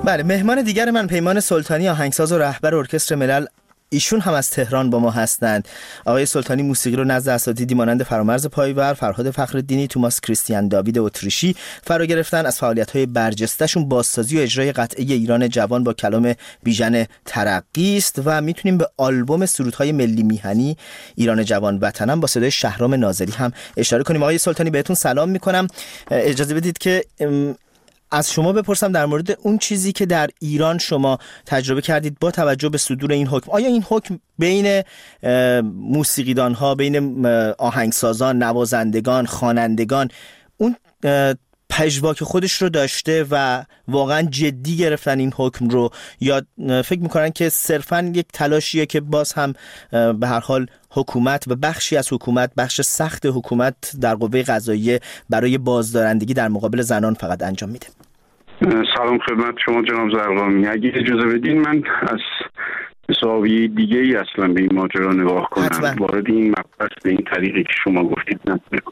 بله، مهمان دیگر من پیمان سلطانی، آهنگساز و رهبر ارکستر ملل، ایشون هم از تهران با ما هستند. آقای سلطانی موسیقی رو نزد اساتیدی مانند فرامرز پایور، فرهاد فخرالدینی، توماس کریستیان داوید اتریشی فرا گرفتن. از فعالیت‌های برجسته‌شون بازسازی و اجرای قطعه ایران جوان با کلام بیژن ترقی است و میتونیم به آلبوم سرودهای ملی میهنی ایران جوان وطنم با صدای شهرام ناظری هم اشاره کنیم. آقای سلطانی بهتون سلام میکنم. اجازه بدید که از شما بپرسم در مورد اون چیزی که در ایران شما تجربه کردید با توجه به صدور این حکم. آیا این حکم بین موسیقیدان‌ها، بین آهنگسازان، نوازندگان، خوانندگان اون پژواک خودش رو داشته و واقعا جدی گرفتن این حکم رو، یا فکر میکنن که صرفاً یک تلاشیه که باز هم به هر حال حکومت و بخشی از حکومت، بخش سخت حکومت در قوه قضاییه برای بازدارندگی در مقابل زنان فقط انجام میده؟ سلام خدمت شما جناب زرقامی. اگه اجازه بدین من از زاویه دیگه ای اصلا به این ماجرا نگاه کنم، وارد این مبحث به این طریقی که شما گفتید نکنم.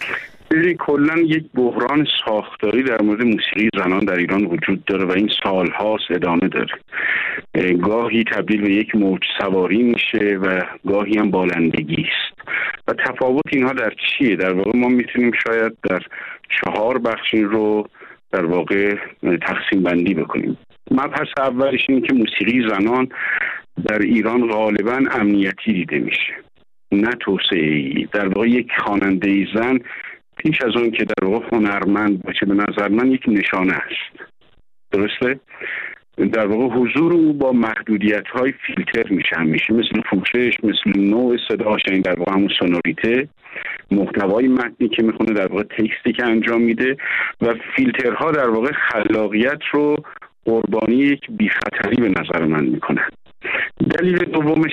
کلا یک بحران ساختاری در مورد موسیقی زنان در ایران وجود داره و این سالهاست ادامه داره. گاهی تبدیل به یک موج سواری میشه و گاهی هم بالندگی است. و تفاوت اینها در چیه؟ در واقع ما میتونیم شاید در 4 بخش این رو در واقع تقسیم بندی بکنیم. مبحث اولش اینه که موسیقی زنان در ایران غالبا امنیتی دیده میشه، نه توسعه‌ای. در واقع یک خواننده زن پیش از اون که در واقع هنرمند باشه به نظر من یک نشانه است. درسته؟ در واقع حضور او با محدودیت‌های فیلتر میشه مثل پوشش، مثل نوع صداش، این در واقع همون سونوریته، محتوای متنی که میخونه، در واقع تکستی که انجام میده، و فیلترها در واقع خلاقیت رو قربانی یک بی‌خطری به نظر من میکنن. دلیل دومش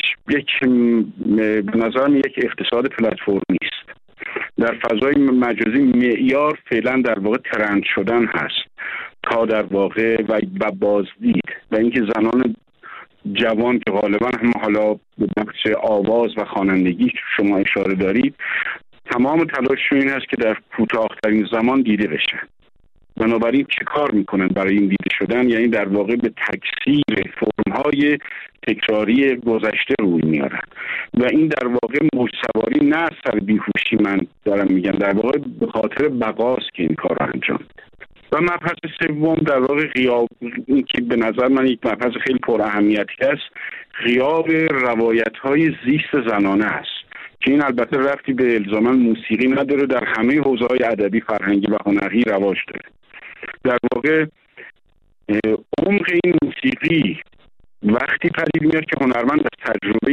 به نظر من یک اقتصاد پلتفرمی است. در فضای مجازی معیار فعلا در واقع ترند شدن هست تا در واقع و بازدید و اینکه زنان جوان که غالبا هم حالا به بخش آواز و خوانندگی شما اشاره دارید، تمام تلاششون این هست که در کوتاه‌ترین زمان دیده بشن. بنابراین چه کار میکنن برای این دیده شدن؟ یعنی در واقع به تکثیر فرم‌های تکراری گذشته روی میارن و این در واقع موج سواری نه سر بیهوشی من دارم میگم، در واقع به خاطر بقاست که این کار رو انجام میده. و مبحث سوم در واقع غیاب، این که به نظر من یک مبحث خیلی پر اهمیتی است، غیاب روایت‌های زیست زنانه است که این البته ربطی به الزاما موسیقی نداره، در همه حوزه‌های ادبی، فرهنگی و هنری رواج داره. در واقع عمق این موسیقی وقتی پدید میاد که هنرمند از تجربه